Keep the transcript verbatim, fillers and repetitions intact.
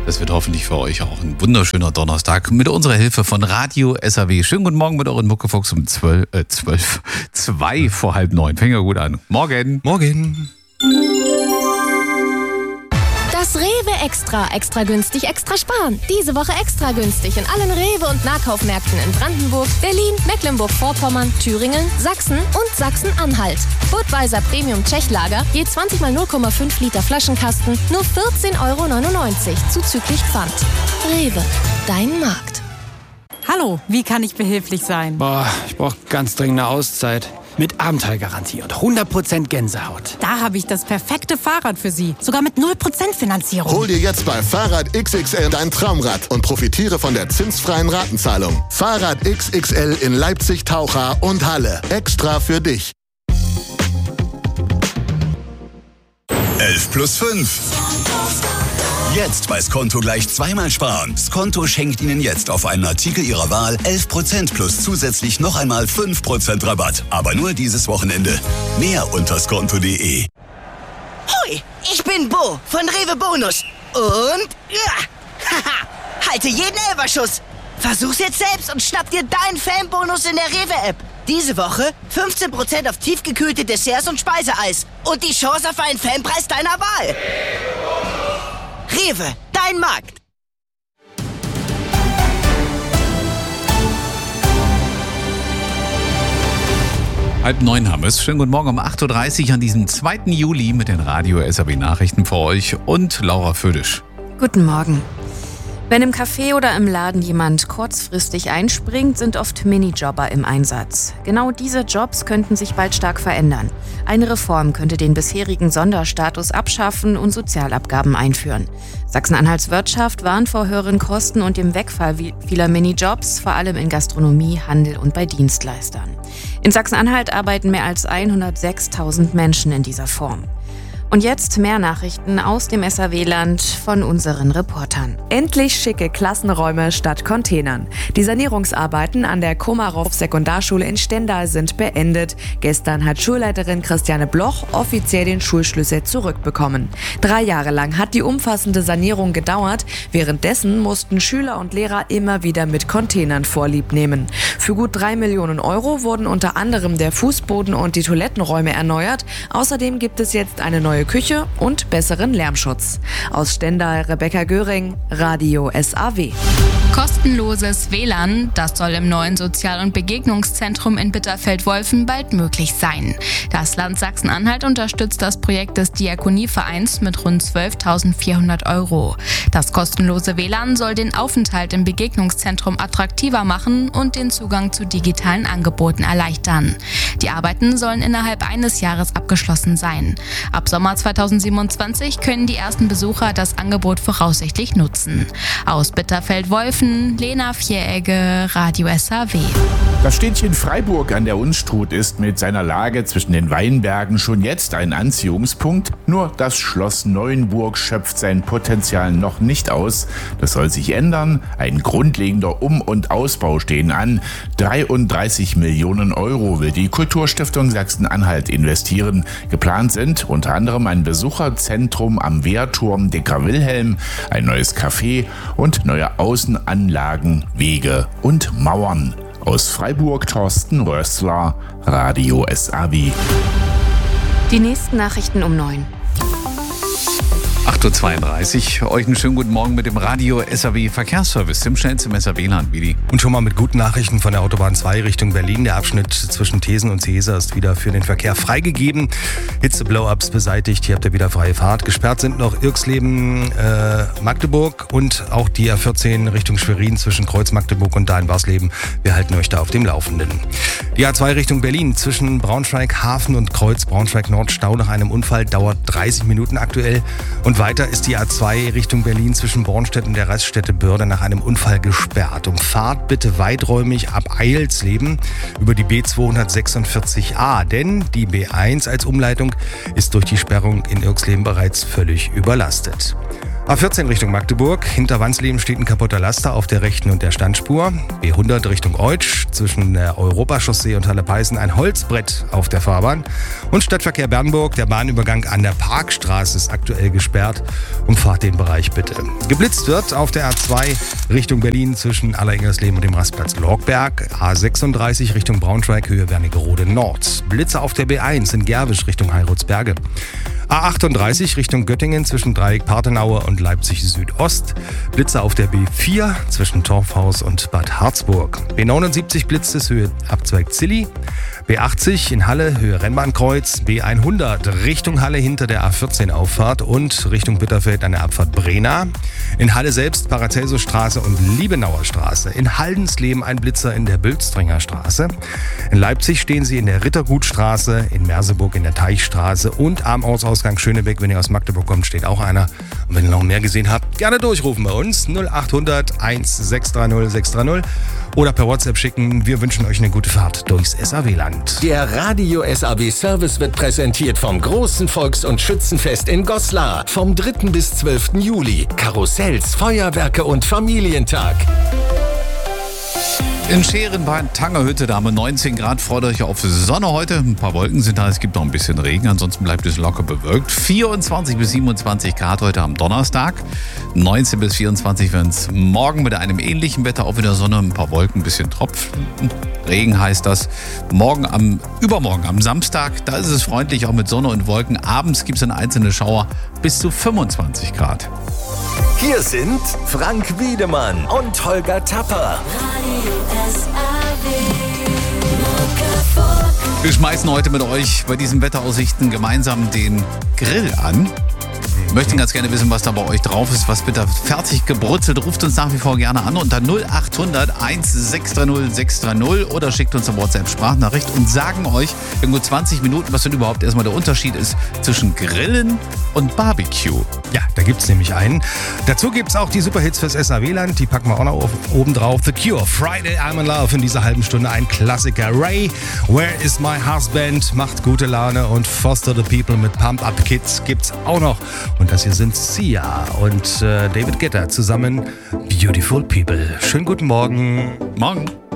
Das wird hoffentlich für euch auch ein wunderschöner Donnerstag mit unserer Hilfe von Radio S A W. Schönen guten Morgen mit euren Muckefuchs um zwölf, äh, zwölf, zwei vor halb neun. Fängt ja gut an. Morgen. Morgen. Das Rewe Extra. Extra günstig, extra sparen. Diese Woche extra günstig in allen Rewe- und Nahkaufmärkten in Brandenburg, Berlin, Mecklenburg-Vorpommern, Thüringen, Sachsen und Sachsen-Anhalt. Budweiser Premium Tschechlager, je zwanzig mal null Komma fünf Liter Flaschenkasten, nur vierzehn Euro neunundneunzig, zuzüglich Pfand. Rewe, dein Markt. Hallo, wie kann ich behilflich sein? Boah, ich brauche ganz dringend eine Auszeit. Mit Abenteuergarantie und hundert Prozent Gänsehaut. Da habe ich das perfekte Fahrrad für Sie. Sogar mit null Prozent Finanzierung. Hol dir jetzt bei Fahrrad X X L dein Traumrad und profitiere von der zinsfreien Ratenzahlung. Fahrrad X X L in Leipzig, Taucha und Halle. Extra für dich. elf plus fünf. Jetzt bei Skonto gleich zweimal sparen. Skonto schenkt Ihnen jetzt auf einen Artikel Ihrer Wahl elf Prozent plus zusätzlich noch einmal fünf Prozent Rabatt. Aber nur dieses Wochenende. Mehr unter skonto punkt de. Hui, ich bin Bo von Rewe Bonus. Und ja, haha, halte jeden Elferschuss. Versuch's jetzt selbst und schnapp dir deinen Fanbonus in der Rewe-App. Diese Woche fünfzehn Prozent auf tiefgekühlte Desserts und Speiseeis. Und die Chance auf einen Fanpreis deiner Wahl. Rewe, dein Markt. Halb neun haben wir es. Schönen guten Morgen um acht Uhr dreißig an diesem zweiten Juli mit den Radio S A W Nachrichten für euch und Laura Födisch. Guten Morgen. Wenn im Café oder im Laden jemand kurzfristig einspringt, sind oft Minijobber im Einsatz. Genau diese Jobs könnten sich bald stark verändern. Eine Reform könnte den bisherigen Sonderstatus abschaffen und Sozialabgaben einführen. Sachsen-Anhalts Wirtschaft warnt vor höheren Kosten und dem Wegfall vieler Minijobs, vor allem in Gastronomie, Handel und bei Dienstleistern. In Sachsen-Anhalt arbeiten mehr als hundertsechstausend Menschen in dieser Form. Und jetzt mehr Nachrichten aus dem S A W-Land von unseren Reportern. Endlich schicke Klassenräume statt Containern. Die Sanierungsarbeiten an der Komarow-Sekundarschule in Stendal sind beendet. Gestern hat Schulleiterin Christiane Bloch offiziell den Schulschlüssel zurückbekommen. Drei Jahre lang hat die umfassende Sanierung gedauert. Währenddessen mussten Schüler und Lehrer immer wieder mit Containern Vorlieb nehmen. Für gut drei Millionen Euro wurden unter anderem der Fußboden und die Toilettenräume erneuert. Außerdem gibt es jetzt eine neue Küche und besseren Lärmschutz. Aus Stendal, Rebecca Göring, Radio S A W. Kostenloses W L A N, das soll im neuen Sozial- und Begegnungszentrum in Bitterfeld-Wolfen bald möglich sein. Das Land Sachsen-Anhalt unterstützt das Projekt des Diakonievereins mit rund zwölftausendvierhundert Euro. Das kostenlose W L A N soll den Aufenthalt im Begegnungszentrum attraktiver machen und den Zugang zu digitalen Angeboten erleichtern. Die Arbeiten sollen innerhalb eines Jahres abgeschlossen sein. Ab Sommer zweitausendsiebenundzwanzig können die ersten Besucher das Angebot voraussichtlich nutzen. Aus Bitterfeld-Wolfen, Lena Vieregge, Radio S A W. Das Städtchen Freiburg an der Unstrut ist mit seiner Lage zwischen den Weinbergen schon jetzt ein Anziehungspunkt. Nur das Schloss Neuenburg schöpft sein Potenzial noch nicht aus. Das soll sich ändern. Ein grundlegender Um- und Ausbau stehen an. dreiunddreißig Millionen Euro will die Kulturstiftung Sachsen-Anhalt investieren. Geplant sind unter anderem ein Besucherzentrum am Wehrturm Dicker Wilhelm, ein neues Café und neue Außenanlagen, Wege und Mauern. Aus Freiburg Thorsten Rössler, Radio S A W. Die nächsten Nachrichten um neun. acht Uhr zweiunddreißig. Euch einen schönen guten Morgen mit dem Radio S A W Verkehrsservice, dem schnellsten im S A W-Land, Willi. Und schon mal mit guten Nachrichten von der Autobahn zwei Richtung Berlin. Der Abschnitt zwischen Thesen und Seesa ist wieder für den Verkehr freigegeben. Hitze-Blow-Ups beseitigt, hier habt ihr wieder freie Fahrt. Gesperrt sind noch Irxleben, äh, Magdeburg und auch die A vierzehn Richtung Schwerin zwischen Kreuz Magdeburg und Dain-Warsleben. Wir halten euch da auf dem Laufenden. Die A zwei Richtung Berlin zwischen Braunschweig Hafen und Kreuz Braunschweig Nord Stau nach einem Unfall dauert dreißig Minuten aktuell. Und weiter ist die A zwei Richtung Berlin zwischen Bornstedt und der Raststätte Börde nach einem Unfall gesperrt. Umfahrt bitte weiträumig ab Eilsleben über die B zweihundertsechsundvierzig a, denn die B eins als Umleitung ist durch die Sperrung in Irxleben bereits völlig überlastet. A vierzehn Richtung Magdeburg. Hinter Wansleben steht ein kaputter Laster auf der rechten und der Standspur. B hundert Richtung Eutsch. Zwischen der Europachaussee und Halle-Peißen ein Holzbrett auf der Fahrbahn. Und Stadtverkehr Bernburg. Der Bahnübergang an der Parkstraße ist aktuell gesperrt. Umfahrt den Bereich bitte. Geblitzt wird auf der A zwei Richtung Berlin zwischen Alleringsleben und dem Rastplatz Lorgberg. A sechsunddreißig Richtung Braunschweig, Höhe Wernigerode Nord. Blitze auf der B eins in Gerwisch Richtung Heilrotsberge. A achtunddreißig Richtung Göttingen zwischen Dreieck Partenaue und Leipzig Südost. Blitze auf der B vier zwischen Torfhaus und Bad Harzburg. B neunundsiebzig Blitzes Höhe Abzweig Zilli. B achtzig in Halle Höhe Rennbahnkreuz. B hundert Richtung Halle hinter der A vierzehn Auffahrt und Richtung Bitterfeld an der Abfahrt Brena. In Halle selbst Paracelsusstraße und Liebenauer Straße. In Haldensleben ein Blitzer in der Bülstringer Straße. In Leipzig stehen sie in der Rittergutstraße, in Merseburg in der Teichstraße und am Ortsausgang Schönebeck, wenn ihr aus Magdeburg kommt, steht auch einer. Und wenn ihr noch mehr gesehen habt, gerne durchrufen bei uns null acht hundert eins sechs drei null sechs drei null oder per WhatsApp schicken. Wir wünschen euch eine gute Fahrt durchs S A W-Land. Der Radio S A W-Service wird präsentiert vom großen Volks- und Schützenfest in Goslar vom dritten bis zwölften Juli. Karussells, Feuerwerke und Familientag. In Scheren bei Tangerhütte, da haben wir neunzehn Grad, freut euch auf Sonne heute. Ein paar Wolken sind da, es gibt noch ein bisschen Regen, ansonsten bleibt es locker bewölkt. vierundzwanzig bis siebenundzwanzig Grad heute am Donnerstag. neunzehn bis vierundzwanzig werden es morgen mit einem ähnlichen Wetter, auch wieder Sonne, ein paar Wolken, ein bisschen Tropfen. Regen heißt das. Morgen am, übermorgen am Samstag, da ist es freundlich, auch mit Sonne und Wolken. Abends gibt es dann einzelne Schauer bis zu fünfundzwanzig Grad. Hier sind Frank Wiedemann und Holger Tapper. Wir schmeißen heute mit euch bei diesen Wetteraussichten gemeinsam den Grill an. Wir möchten ganz gerne wissen, was da bei euch drauf ist, was bitte fertig gebrutzelt. Ruft uns nach wie vor gerne an unter null acht hundert eins sechs drei null sechs drei null oder schickt uns eine WhatsApp-Sprachnachricht und sagen euch in nur zwanzig Minuten, was denn überhaupt erstmal der Unterschied ist zwischen Grillen und Barbecue. Ja, da gibt's nämlich einen. Dazu gibt's auch die Superhits fürs S A W-Land. Die packen wir auch noch oben drauf. The Cure, Friday I'm in Love in dieser halben Stunde. Ein Klassiker. Ray, Where is my husband? Macht gute Laune. Und Foster the People mit Pump Up Kids gibt's auch noch. Und das hier sind Sia und äh, David Guetta zusammen. Beautiful People. Schönen guten Morgen. Morgen.